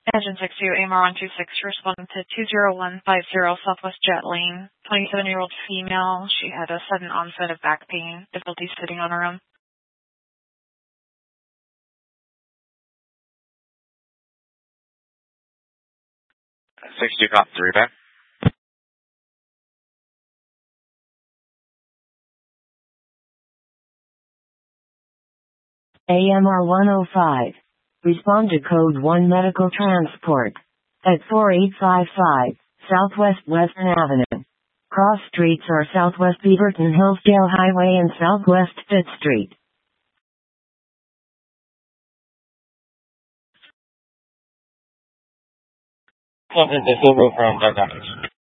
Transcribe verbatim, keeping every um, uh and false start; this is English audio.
Engine six two, A M R one two six, responding to two zero one five zero Southwest Jet Lane. twenty-seven-year-old female. She had a sudden onset of back pain, difficulty sitting on her own. six two, copy three back. A M R one oh five. Respond to Code one Medical Transport. At four eight five five, Southwest Western Avenue. Cross streets are Southwest Beaverton Hillsdale Highway and Southwest fifth Street. Something to from Doug Doctors.